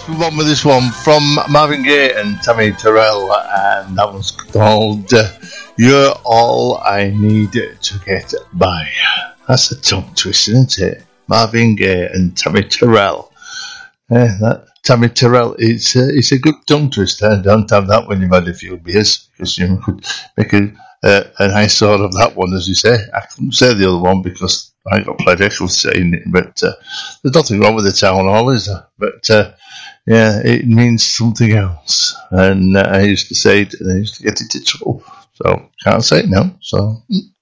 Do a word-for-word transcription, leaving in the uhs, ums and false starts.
move on with this one from Marvin Gaye and Tammy Terrell, and that one's called uh, You're All I Need to Get By. That's a tongue twister, isn't it? Marvin Gaye and Tammy Terrell. Yeah, that Tammy Terrell, it's, uh, it's a good tongue twister. Don't have that when you've had a few beers, because you could make a, uh, a nice sort of that one, as you say. I couldn't say the other one because I got played echo saying it, but uh, there's nothing wrong with the town hall, is there? But uh, yeah, it means something else. And uh, I used to say it, and I used to get into trouble. So can't say it now. So